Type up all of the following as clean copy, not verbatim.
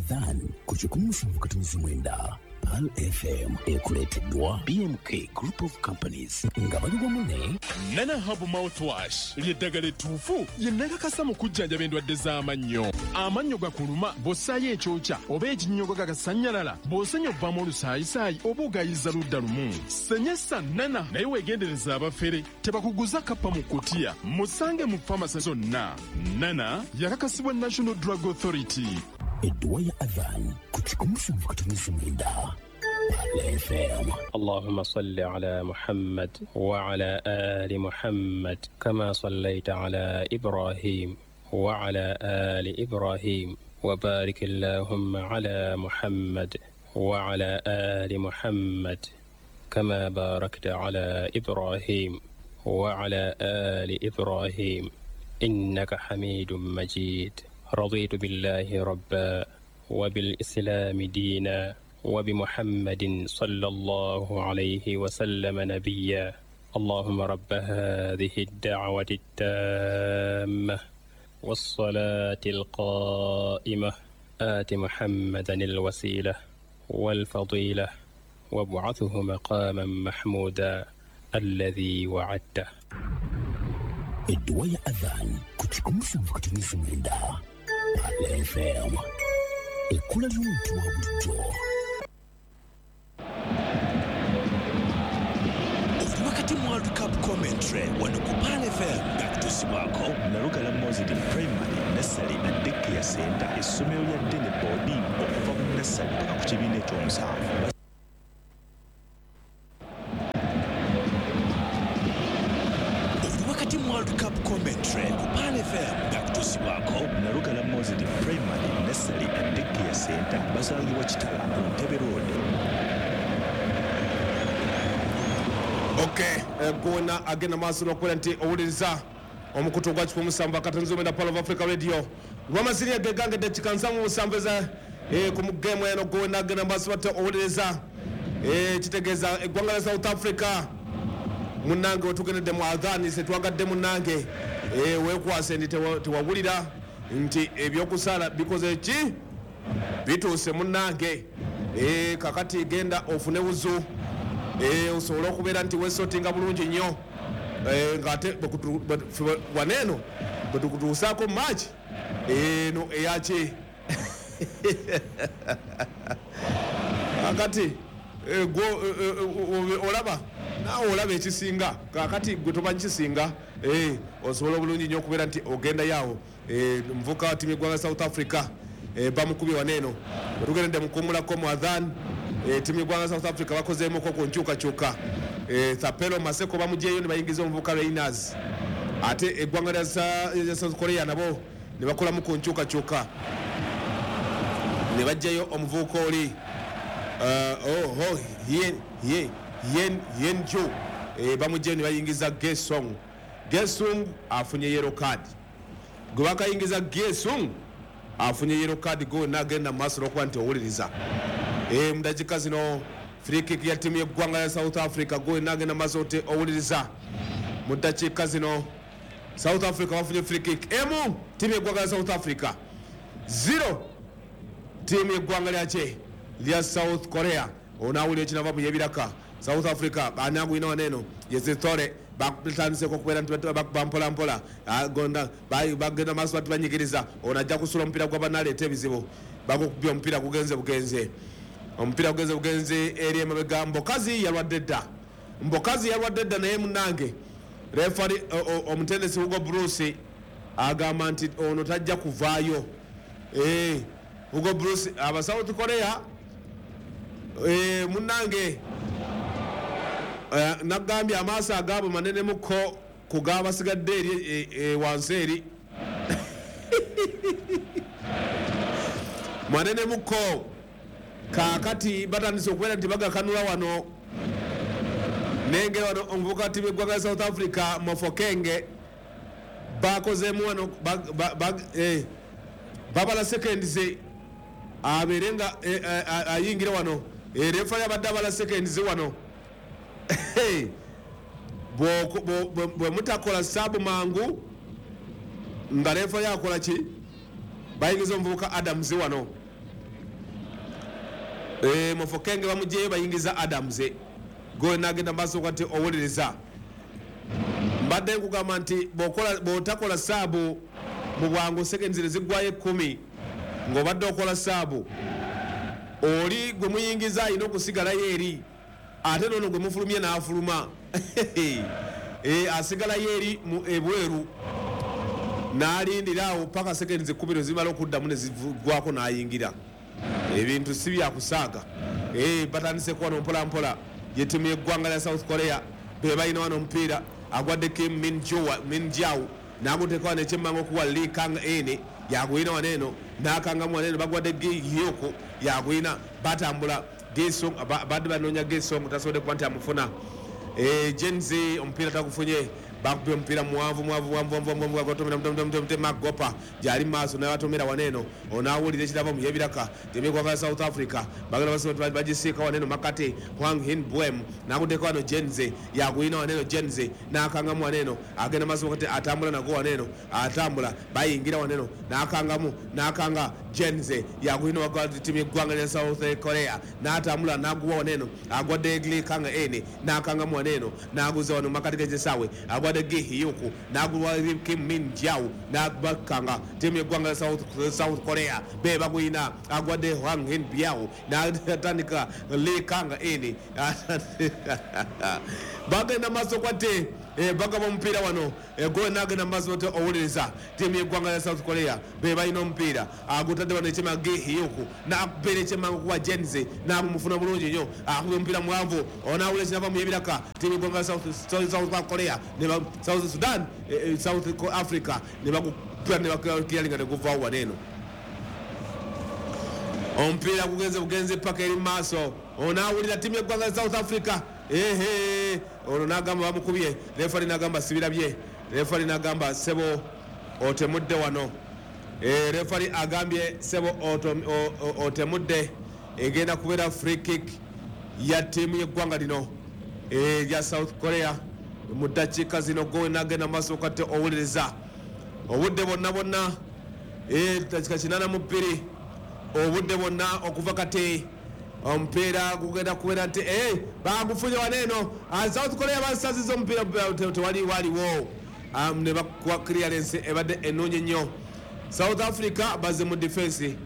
adhan kuchikumusha mkatumizi mwenda Pal FM ekuleteddwa BMK Group of Companies nga bali wamu Nana Hub Mouthwash lyeddagala ettuufu lye nnakakasa mu kujjanjaba endwadde z'amannyo. Amannyo gakuluma bw'ossaayo ekyokya oba ekinnyogo gagasanyalala bw'osenya ovaamu olusaayisaayi oba ogayiza ludda lumu. Senyesa Nana naye weegendereza abafere tebakuguza kappa mu kkutiya musange mu famasi zonna. Nana yakakasibwa National Drug Authority. Edduwa ya adhan kuchikumusha mkatumizi mwenda Pal FM. اللهم صل على محمد وعلى آل محمد كما صليت على إبراهيم وعلى آل إبراهيم وبارك اللهم على محمد وعلى آل محمد كما باركت على إبراهيم وعلى آل إبراهيم إنك حميد مجيد. رضيت بالله ربا وبالإسلام دينا وبمحمد صلى الله عليه وسلم نبيا. اللهم رب هذه الدعوة التامة والصلاة القائمة آت محمدا الوسيلة والفضيلة وابعثه مقاما محمودا الذي وعدته. Edduwa ya adhan kuchikumusha mkatumizi mwenda Pal FM. Ekula ly'omuntu wa bulijjo. Wakati mwa World Cup commentary wano ku Pal FM gakutusibwako Nalugala Mozidi Primary Nursery na Daycare Center essomero lya Dene Boarding okuva mu nursery mpaka ku kibiina ekyomusanvu. Wakati mwa World Cup commentary ku Pal FM gakutusibwako Nalugala Mozidi Primary Nursery na Daycare Center basangibwa Kitala ku Ntebe Road. Okay, gona agenda maaso n'okukola nti owuliriza omukutu gwa kikumusamba katonzo menda Pal of Africa Radio. Rwamaziri agegange dakika nsamu musambeza ku mugemu eno gona agenda maaso bate owuliriza kitegeeza eggwanga lya South Africa munange wetugendedde mu adhani setwagadde munange weekwase ndi tewawulira nti ebyokusala bikoze ki bituuse munange kakati genda ofune wuzu osobola okubeera nti wesotinga bulungi nnyo ng'ate waneeno bwe tukutuusaako maaki eno eyaki kakati olaba naawe olaba ekisinga kakati gwe tomanyi kisinga osobola obulungi nnyo okubeera nti ogenda yaawo muvuka wa timu eggwanga South Africa bamukubye waneeno wetugendedde mukuumulako mu adhan timu eggwanga South Africa bakozeemuko ku nkyukakyuka Thapelo Maseko bamugyeyo ne bayingiza omuvuka Rainers ate eggwanga lya South Korea nabo ne bakolamu ku nkyukakyuka ne bajjayo omuvuka oli Yenju bamugyeyo ne bayingiza Gesung afunye yellow card gwe bakayingiza Gesung afunye yellow card go nagenda maaso n'okuba nti owuliriza mudakika zino free kick ya timu y'eggwanga ya South Africa go nagenda maaso oti owuliriza mudakika zino South Africa bafunye free kick emu timu y'eggwanga ya South Africa 0 timu y'eggwanga lya South Korea onawulira ekinava mu yebiraka South Africa banangu ino waneno yezitore bakutandiseko okubeera nti bampolampola gonda bagenda maaso bati banyigiriza onajja kusula omupiira gwa banaleeta ebizibu bakukubya omupiira gugenze bugenze eri emabega Mbokazi yalwadde dda naye munange refari omutendesi Hugo Bruce agamba nti ono tajja kuvaayo Hugo Bruce aba South Korea munange nagambye amaaso agaabo manene muko kugabasigadde eri wansi eri manene muko kakati batandise okubeera nti bagakanula wano nengera wano omuvuka timu eggwanga South Africa Mofokenge bakozeemu wano babala seconds abeere nga ayingira wano refa yabadde abala seconds wano bwe mutakola sabu mangu nga refa yakola ki bayingiza omuvubuka Adams wano Mufokenge bamugyeyo bayingiza Adams gwe nagenda maaso kwate owuliriza mbadde nkugamba nti bw'otakola saabu mu bwangu sekendi zigwayo 10 ng'obadde okola saabu oli gwe muyingiza alina okusigalayo eri ate nono gwe mufulumye n'afuluma asigalayo eri ebweru n'alindirawo paka sekendi 10 zimala okuddamu ne zigwako n'ayingira. Ebintu si byakusaaga batandise kuwano mpolampola ye timu y'eggwanga lya South Korea be balina wano omupiira agwadde Kim Min Jaw n'aguteeka wano ekyemmanga okuwa Lee Kang-in yagwina waneeno n'akangamu waneeno bagwadde Gi Hyoko yagwina batambula Gesong badde banoonya Gesong tasobodde kuba nti amufuna Jenzi omupiira tagufunye bakubye omupiira muwanvu Magopa gyali maaso naye batomera waneeno onaawulira ekirava mu yebiraka temyeggwanga South Africa bagenda bagisiika waneeno Makate Hwang Hin Bwem n'aguteeka wano Jenze yagwina waneeno Jenze n'akangamu waneeno agenda maaso kati atambula nago waneeno atambula bayingira waneeno n'akangamu n'akanga Jenze yagwina wagwadde timu y'eggwanga lya South Korea n'atambula n'aguwa waneeno agwadde Lee Kang-in n'akangamu waneeno n'aguza wano Makate g'ekisaawe agwadde Gi Hyoko n'aguwa Kim Min Jaw n'abakanga timu y'eggwanga lya South Korea be bagwina agwadde Hwang Hin Biao n'atandika Lee Kang-in bagenda maaso kwate bagaba omupiira wano gwe n'agenda maaso kwate owuliriza timu y'eggwanga lya South Korea be balina omupiira agutadde wano ekyema Gi Hyoko n'akubeera ekyemanga okuwa Jenze n'amufuna bulungi nnyo akubye omupiira muwanvu onaawula ekinava mu yebiraka timu y'eggwanga lya South Korea South Sudan South Africa ne bagupira ne bakiralinga ne guvaawo waneeno omupiira bugenze paka eri maaso onaawulira timu y'eggwanga lya South Africa ono n'agamba bamukubye refari n'agamba sibirabye refari n'agamba sebo otemudde wano refari agambye sebo otemudde egenda kubeera free kick ya timu y'eggwanga lino ya South Korea mu ddakiika zino gwe n'agenda maaso kate owuliriza obudde bonna ddakiika 82 obudde bonna okuva kati omupiira gugenda kubeera nti bagufunye waneeno South Korea basaziza omupiira tewaliwo ne bakuwa clearance ebadde ennungi nnyo. South Africa bazze mu defense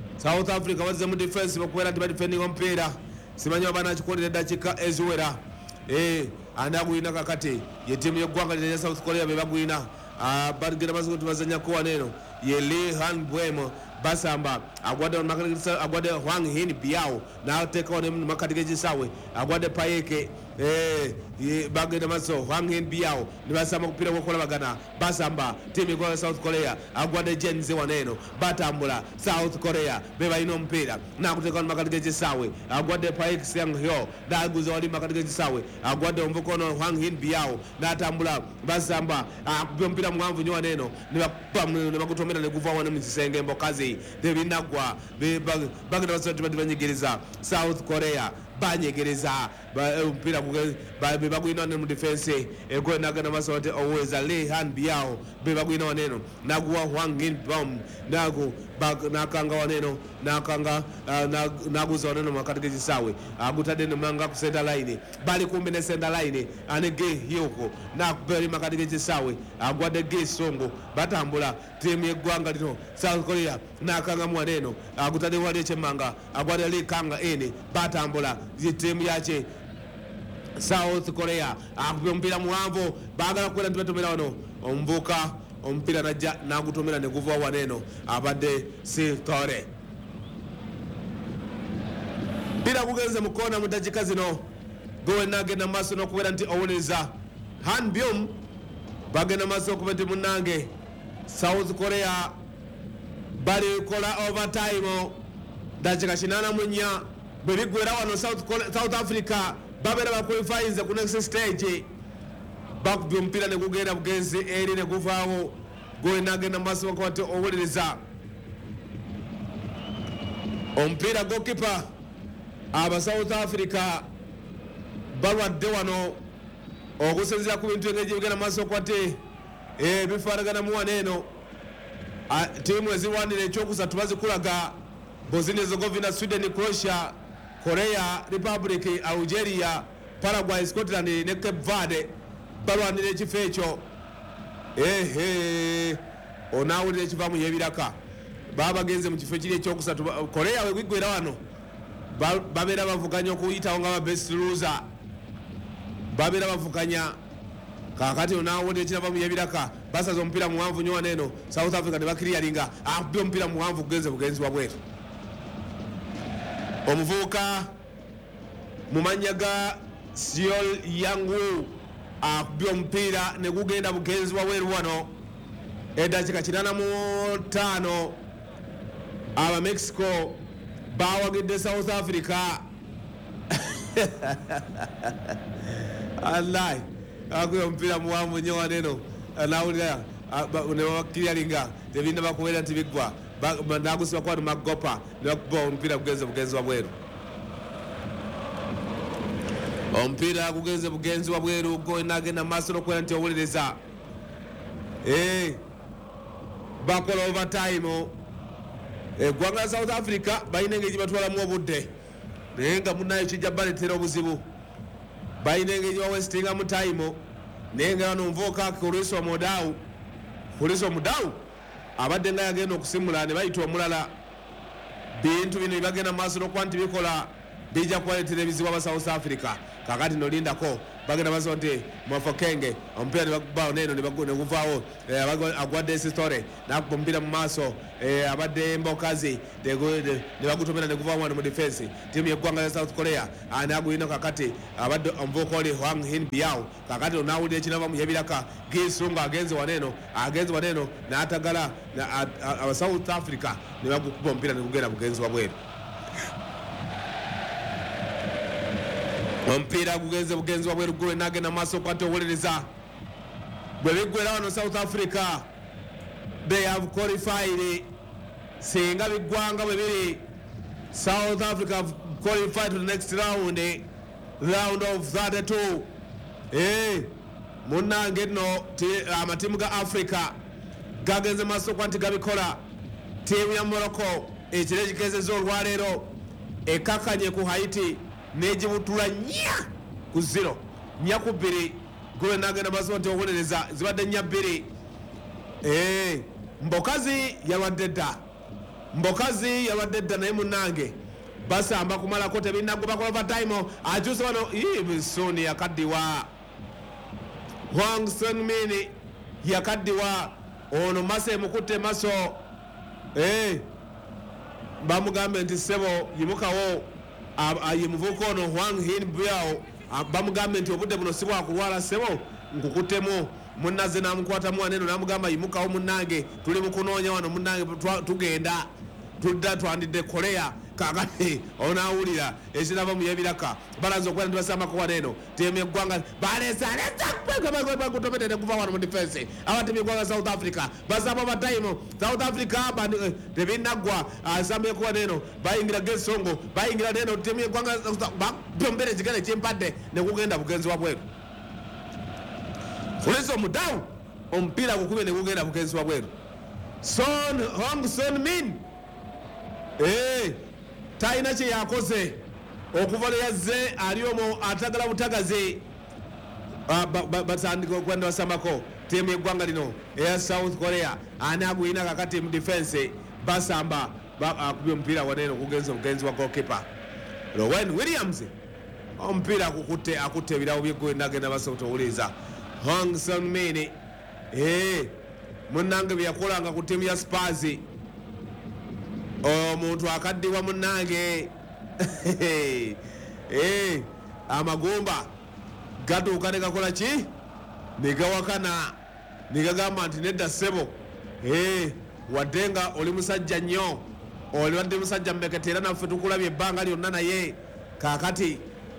bakubeera nti badefending omupiira simanyi oba nakikolera eddakiika eziwera ani agwina kakati ye tiimu y'eggwanga lya South Korea be bagwina bagenda maaso tubazanyako waneeno ye Lee Han Bwem basamba agwadde Hwang Hin Biao n'ateekawo ne makati g'ekisaawe agwadde Payeke bagenda maaso Hwang Hin Biao ne basamba okupiira gwokolabagana basamba tiimu y'eggwanga South Korea agwadde Jenze waneeno batambula South Korea be balina omupiira n'akuteekawo ne makati g'ekisaawe agwadde Payeke Siang Hyo n'aguza wali makati g'ekisaawe agwadde omuvuka ono Hwang Hin Biao n'atambula basamba akubye omupiira muwanvu nnyo waneeno ne bagutomera ne guvaawo ne mu kisenge mbokazi tebinagwa bagenda basobola tibadde banyigiriza South Korea banyegereza omupiira be bagwina waneeno mu defense egwe nagenda maaso ate oweza Lee Han Biao be bagwina waneeno naguwa Hwang Hin Bom nakanga waneeno naguza waneeno makati g'ekisaawe agutadde nemanga ku center line bali kumbi ne center line ane Gi Hyoko nakuberi makati g'ekisaawe agwadde Gi Songo batambula tiimu y'eggwanga lino South Korea nakangamu waneeno agutadde wali ekyemmanga agwadde Lee Kang-in batambula tiimu yakye South Korea akubye omupiira muwanvu baagala kubeera nti batomera wano omuvuka omupiira najja nagutomera ne guva waneeno abadde Sitore mpira gugenze mu koona mu ddakiika zino gwe nagenda maaso n'okubeera nti owuliriza Han Byum bagenda maaso okuba nti munnange South Korea balikola overtime ddakiika 84 bwe biggwera wano South Africa babeera bakwefayinze ku next stage bakubye omupiira ne gugenda bugenzi eri ne guvaawo gwe nagenda maaso okuba nti owuliriza omupiira gokipa aba South Africa balwadde wano okusinziira ku bintu engeri gyebigenda maaso okuba nti bifaanaganamu waneeno tiimu ezirwanira ekyokusatu bazikulaga Bosnia Herzegovina, Sweden, Croatia Korea Republic, Algeria, Paraguay, Scotland ne Cape Verde balwanira ekifo ekyo. Onawulira ekiva mu yebiraka babagenze mu kifo kiri ekyokusatu. Korea we gwigwera wano babeera bavuganya okuyitawo nga best loser, babeera bavuganya. Kakati onawulira ekirava mu yebiraka basaza omupiira muwanvu nnyo wano eno. South Africa ne bakiriyalinga akubye omupiira muwanvu gugenze bugenzi wabweru. Omuvubuka mu mannya ga Seol Yangwoo akubye omupiira ne gugenda bugenzi wabweru wano. Eddakiika 85 aba Mexico bawagidde South Africa. Allah akubye omupiira muwanvu nnyo wano eno. Nawulira ne bakiriyalinga tebinda bakubeera nti biggwa nagusiba kwano magopa ne bakuba omupiira gugenze bugenzi wabweru. Omupiira gugenze bugenzi wabweru go nagenda maaso n'okubeera nti owuliriza. Bakola overtime. Eggwanga South Africa balina engeri batwalamu obudde naye nga munnayo kijja baleetera obuzibu. Balina engeri bawestingamu time naye nga wano nvuuka Kuliso Mudau abadde nga yagenda okusimula ne bayita omulala. Bintu bino bibagenda maaso n'okuba nti bikola bijja kubaleetera ebizibu aba South Africa. Kakati nolindako bagenda baso nti Mofokenge omupiira ne bakubawo neno ne guvaawo agwadde esitore nakuba omupiira mu maaso abadde Mbokazi ne bagutomera ne guvaawo wano mu defense. Tiimu y'eggwanga ya South Korea anagulina kakati abadde omuvubuka oli Hwang Hin Biao. Kakati onawulira ekinava mu yebiraka Gisunga agenze waneno n'atagala aba South Africa ne bagukuba omupiira ne gugenda bugenzi wabweru. Omupiira gugenze bugenzi wabweru gwe nagenda maaso kwate owuliriza. Bwe biggwera wano South Africa they have qualified. Singa biggwanga bwe biri South Africa have qualified to the next round of 32. Munnange nno amatiimu ga Africa gagenze maaso kwa nti gabikola. Tiimu ya Morocco ekiro ekikezeza olwaleero ekakanye ku Haiti nejibutula nya ku 0 nya ku 2 gwe nagenda maaso nti owuliriza zibadde nya 2. Mbokazi yalwadde dda naye munnange basamba kumalako tebinagwe bakola overtime akyuse wano Bisuni yakaddiwa. Hwang Sun-min yakaddiwa. Ono Mase mukutte maso. Bamugambe nti sebo yimukawo ye muvubuka ono Hwang Hin Biao bamugambe nti obudde buno si bwakulwala sebo nkukuttemu. Munnaze namukwatamu waneno namugamba yimukawo munnange tuli mukunoonya wano munnange tugenda tudda twandidde Korea. Kakati onawulira ekirava mu yebiraka balaza okubeera nti basambako waneno tiimu y'eggwanga baleesagutomedde kuva wano mu defense abatiimu y'eggwanga South Africa basamba overtime. South Africa tebinaggwa asambeko waneno bayingira Gesongo bayingira neno tiimu y'eggwanga byombera ekigere kimpadde ne kugenda bugenzi wabweru. Kuliso Mudau omupiira gukubye ne gugenda bugenzi wabweru. Hwang Sun-min talina kye yakoze okuva lwe yazze ali omwo atagala butagazi. Batandika okwenda basambako tiimu y'eggwanga lino eya South Korea ani aguyina kakati mu defense basamba akubye omupiira waneno kugenza obugenzi wa goalkeeper Rowan Williams. Omupiira akutte ebirawo by'eggwe nagenda basobola owuliriza. Hwang Sun-min munnange bye yakolanga ku tiimu ya Spurs. Omuntu akaddiwa munnange amagumba gatuuka ne gakola ki ne gawakana ne gagamba nti nedda ssebo wadde nga oli musajja nnyo oli wadde musajja mmekete era naffe tukulabye ebbanga lyonna naye kaakati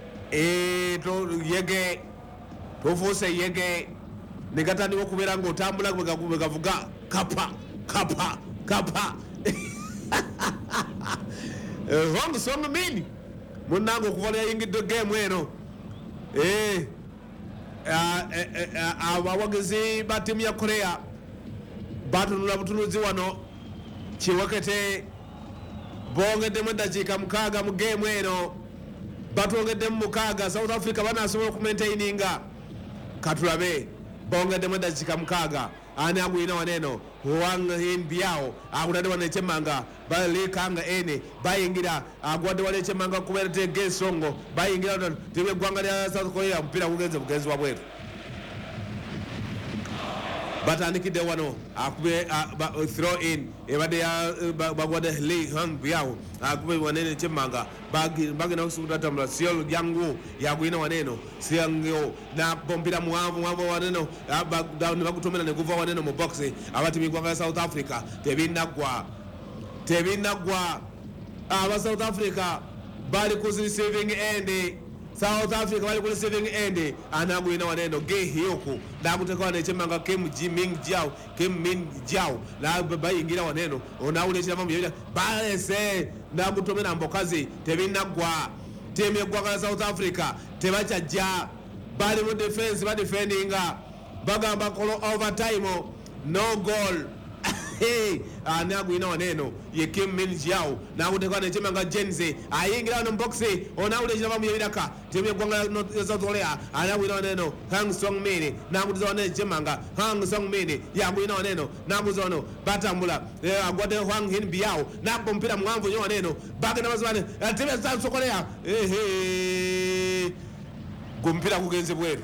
yege tofuuse yege ne gatandika okubeera ng'otambula bwe gavuga kapa Hwang Sun-min munnange okuva lwe yayingidde geemu eno abawagizi ba tiimu ya Korea batunula butunuzi wano kiwekete bongeddemu eddakiika 6 mu geemu eno batwongeddemu 6 South Africa banasobola okumaintaininga katulabe bongeddemu eddakiika 6 ani agwina waneno Wang Hin Biao akutadde wano ekyemmanga balikanga ene bayingira agwadde wano ekyemmanga kubeera te Gesongo bayingira timu eggwanga lya South Korea omupiira gugenze bugenzi wabweru batandikidde wano akube throw in ebadde bagwadde Lee Hang Biao akube wanene ekyemmanga bagenda okusukutatambula Siol Yangu yagwina waneno Siangyo napompira muwanvu waneno ne bagutomera ne guva waneno mu box abatimu eggwanga lya South Africa tebinnagwa aba South Africa bali ku receiving end South Africa bali ku receiving end anagwina waneno Ge Hyoku nakuteka wane ekyemmanga Kim Min Jiao bayingira waneno onawula ekirava mu byebya balese nagutomera mbokazi tebinnagwa timu eggwanga lya South Africa tebakyajja bali mu defense badefendinga bagamba kolo overtime no goal ani agwina waneno ye Kim Min Jiao nakuteka wane ekyemmanga Jenze ayingira wano mboxi onawula ekirava mu byebiraka timu eggwanga lya South Korea ani agwina waneno Hang Song Min nakutiza waneno ekyemmanga Hang Song Min yagwina waneno nakuza wano batambula agwadde Wang Hin Biao nakuba omupiira muwanvu nyo waneno bagenda bazibane timu ya South Korea gumupiira gugenze bweru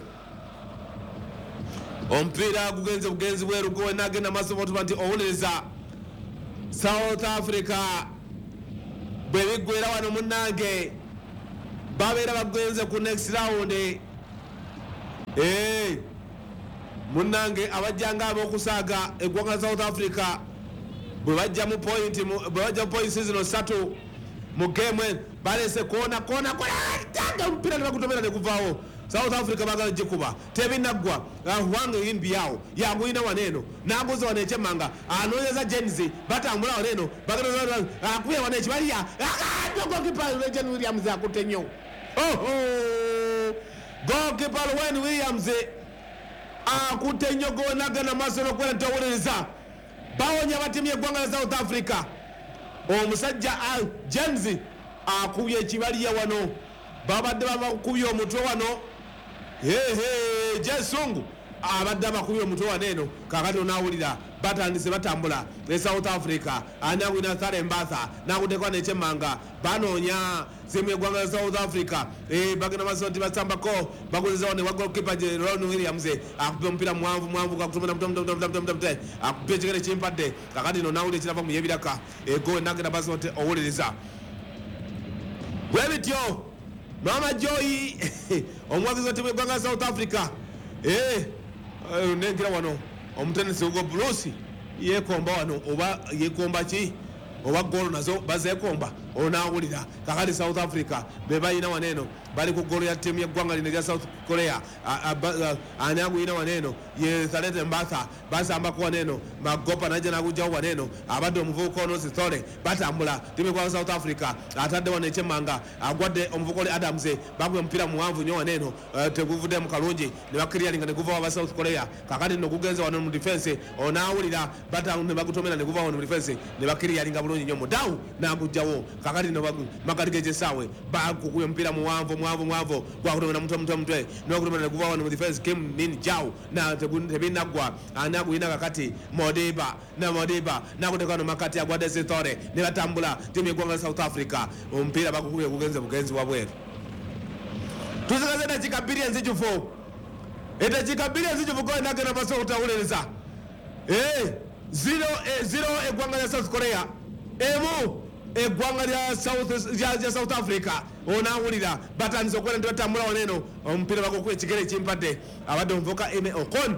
omupiira gugenze bugenzi bweru gwe nagenda maaso botuba nti owuliriza South Africa bwe biggwera wano munnange babeera bagenze ku next round munnange abajjanga ab'okusaaga eggwanga lya South Africa bwe bajja mu point zino 3 mu game balese kona tanga omupiira ne bagutomera ne guvaawo South Africa bagala jikuba tebinnagwa Wang Hin Biao yagwina waneno naguza wane ekyemmanga anoonyeza Jenzi batambula waneno bagala akuye wane ekibaliya goalkeeper Legend Williams akutte nnyo goalkeeper Wayne Williams akutte nnyo gonagana maaso n'okubeera nti owuliriza bawonya batimu eggwanga lya South Africa omusajja Jenzi akubye ekibaliya wano babadde babakubye omutwe wano Jesungu abadde abakubye omutwe waneno kakati onawulira batandise batambula ne South Africa anagwina Thare Mbatha nakutekwa nekyemmanga banoonya zimu eggwanga lya South Africa bagenda maaso nti basambako bakozezawo ne goalkeeper Ron Williams akubye omupiira muwanvu kakutomera mutomute akubye ekigere kimpadde kakati nonawulira ekirava mu yebiraka ego nagenda maaso nti owuliriza bwe bityo Mama Joy omwagizi wa timu eggwanga lya South Africa nengira wano omutenesi ugo Bruce yekomba wano oba yekomba ki oba golo nazo bazekomba onawulira kakati South Africa bebayina waneno bali ku golo ya timu yeggwanga lino lya South Korea ani agwina waneno ye Thare Mbatha basambako waneno magopa najja nakugjawo waneno abadde omuvubuka ono Zithole batambula timu eggwanga South Africa atadde wano ekyemmanga agwadde omuvubuka oli Adams bagwe omupiira muwanvu nnyo waneno teguvudde mu kalungi ne bakiriyalinga ne guva wa South Korea kakati no gugenze wano mu defense onawulira ne bagutomera ne guva wano mu defense ne bakiriyalinga bulungi nnyo mudawu nagugjawo kakati no makati g'ekisaawe bakukuya omupiira muwanvu gwakutomera mutwe nokutomera ne guva wano mu defense Kim Min Jiao na tebinnagwa anagwina kakati Modiba nakuteka wano makati agwadde Zithole ne batambula timu eggwanga lya South Africa omupiira bakukubye gugenze bugenzi wabweru tuzikaze eddakiika 2 enzijufu eddakiika 2 enzijufu koye nagenda maaso okutawuliriza 0 eggwanga lya South Korea emu eggwanga lya South Africa onawulira batandise okubeera nti batambula waneno omupiira bakukuba ekigere ekimpadde abadde omuvubuka Eme Okon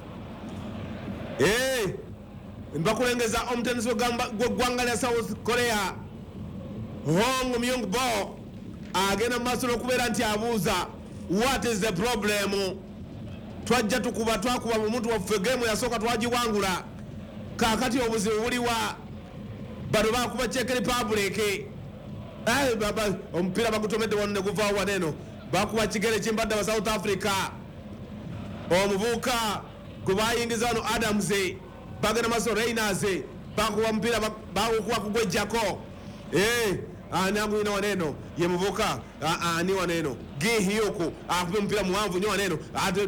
bakulengeza omutenesi gw'eggwanga lya South Korea Hong Myung-bo agenda mu maaso n'okubeera nti abuuza what is the problem twajja twakuba mu muntu waffe gemu yasooka twagiwangula kakati obuzibu buliwa bano bakuba Czech Republic omupiira bagutomedde wano ne guvaawo waneno bakuba kigere kimbadde wa South Africa omuvubuka gwe bayingiza wano Adams bagenda maaso Reyners bakuba omupiira bakuba kugwejjako Anagwina waneno ye muvuka ani waneno gihiyoko akupe mpira muwanvu nyo waneno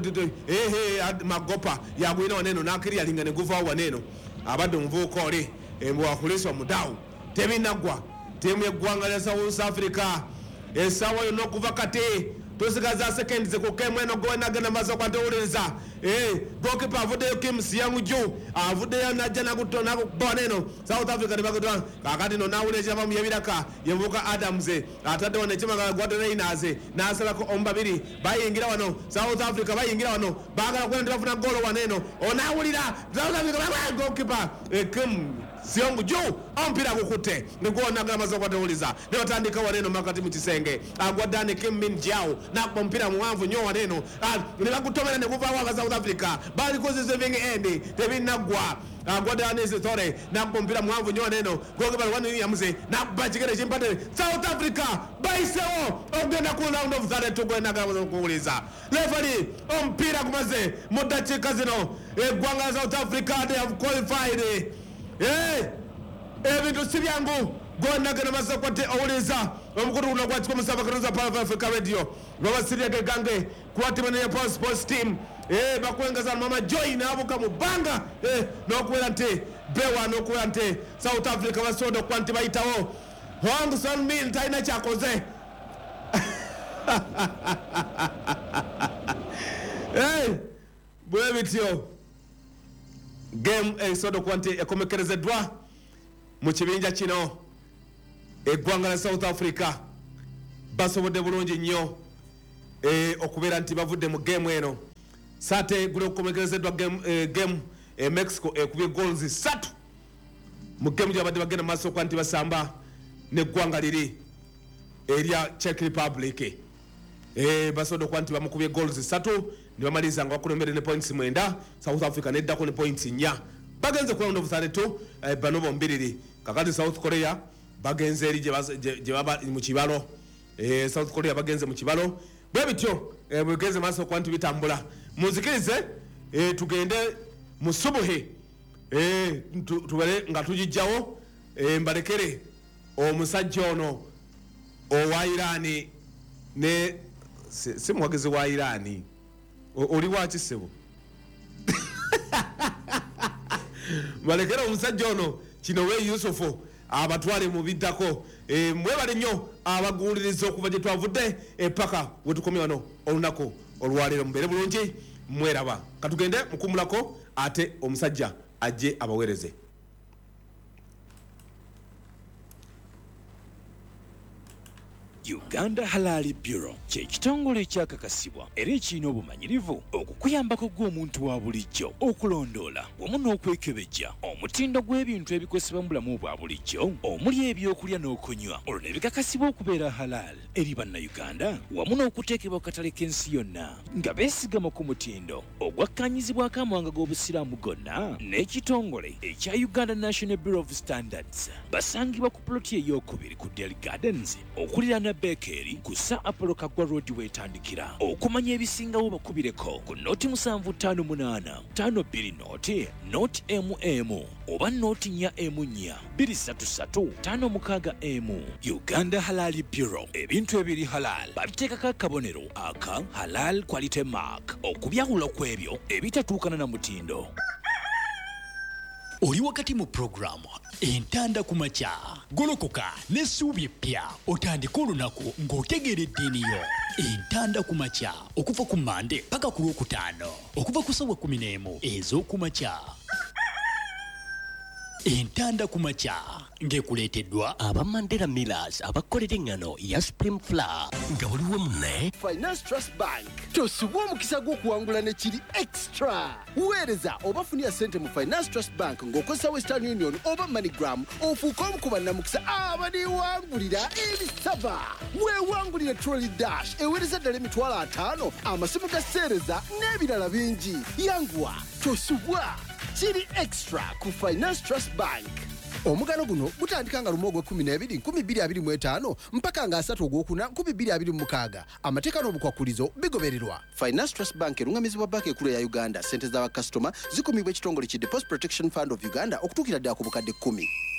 magopa yagwina waneno nakiri alingane guva waneno abadde muvuka oli embwa kuliswa mudawu tebinagwa timu yeggwanga lya South Africa esawa yonna okuva kati tusigaza seconds kukemwe no gwenagenda maso kwatewuliriza gokipa avuddeyo Kim Siyanguju avuddeyo najja nakutona boneno South Africa nebagutwa kakati no nawule chama muyebiraka yevuka Adams atadde wano ekimagala Gordon Reyners nasalako ombabiri bayingira wano South Africa bayingira wano bagala kwendera funa golo waneno onawulira South Africa gokipa Kim Siyanguju ompira kukutte nigwonagala maso kwatewuliza nebatandika waneno makati mu kisenge agwadane Kim Min Jao nakpo mpira muwanvu nyo waneno nebagutomera nekuvaawo South Africa bali kozeseving endi tebinagwa agwadane Sithole nakpo mpira muwanvu nyo waneno gogebali wani yamuze nakubachikere chimpate South Africa baisewo ogenda ku round of 32 gwenagala kuwuliza referee ompira kumaze mudachika zino eggwanga South Africa they have qualified ebintu sibyangu gwenagala masakwate owuliza omukuru guno gwakiko musabakaruza Power Africa Radio Robert Siriage gange kuwatimene ya Power Sports Team bakwengaza mama Joy nabuka mubanga nokuwera nti bewa nokuwera nti South Africa basodo kwanti bayitawo Hong Son Min taina chakoze bwe bityo game sodo kwanti ekomekerezeddwa mu kibinja kino eggwanga la South Africa basobodde bulungi nnyo okubeera nti bavudde mu game eno sate gule okukomekerezeddwa game Mexico ekubye goals 3 mu game gyabadde bagenda maaso kwa nti basamba neggwanga liri erya Czech Republic basobodde okuba nti bamukubye goals 3 ne bamaliza nga bakulembere ne points 9 South Africa neddako ne points 4 bagenze ku round of 32 bano bombiriri kakati South Korea bagenze eri gye baba mu kibalo South Korea bagenze mu kibalo bwe bityo bwegenze maaso kwa nti bitambula muzikirize tugende mu subuhi tubere nga tugijjawo mbalekere omusajja ono owa Irani ne si muwagizi wa Irani oli waki sebo balekere omusajja ono kino we Yusufu abatwale mu biddako mwebale nnyo abaguuliriza okuva gye twavudde epaka wetukomye wano olunaku olwaleero mubeere bulungi mweraba katugende mukumulako ate omusajja ajje abaweereze. Uganda Halal Bureau kye kitongole ekyakakasibwa era ekirina obumanyirivu okukuyambako gw'omuntu wa bulijjo okulondoola wamu n'okwekebejja omutindo gw'ebintu ebikozesebwa mu bulamu bwa bulijjo omuli ebyokulya n'okunywa olwo ne bikakasibwa okubeera halal eri bannayuganda wamu n'okuteekebwa ku katale k'ensi yonna nga beesigama ku mutindo ogwakkaanyizibwako amawanga g'obusiraamu gonna n'ekitongole ekya Uganda National Bureau of Standards basangibwa ku ploti ey'okubiri ku Dairy Gardens okuliraana Bekeri kusa Apollo Kagwa Road wetandikira okumanya ebisingawo bakubireko ku noti 758 52 noti MM oba noti 4 M4 233 56 Uganda Halal Bureau ebintu ebiri halal babiteekako akabonero aka halal quality mark okubyawula kw'ebyo ebitatuukana na mutindo. Oli wakati mu programu entanda ku makya golokoka n'essuubi eppya otandika olunaku ng'otegeredde eniyo entanda ku makya okuva ku Mande paka ku Lwokutaano okuva ku ssaawa 11 ez'oku makya. Entanda ku makya ng'ekuleeteddwa aba Mandela Millers abakolera engano ya Supreme Flour nga waliwo munne Finance Trust Bank tosubwa omukisa gw'okuwangula ne kiri extra weereza oba funira ssente mu Finance Trust Bank ng'okozesa Western Union oba MoneyGram ofuuka omu ku bannamukisa abaniwangulira ebisava weewangulira Trolley Dash eweereza ddala $50,000 amasimu ga sseereza n'ebirala bingi yanguwa tosubwa kiri extra ku Finance Trust Bank. Omugano guno gutandika nga lumo ogw'e12 2025 mpaka nga 3 ogwokuna 2026. Amateeka n'obukwakulizo bigobererwa. Finance Trust Bank erungamizibwa banka ekkulu ya Uganda. Ssente z'abakasitoma zikumibwa ekitongole ki Deposit Protection Fund of Uganda okutuukira ddala ku bukadde 10.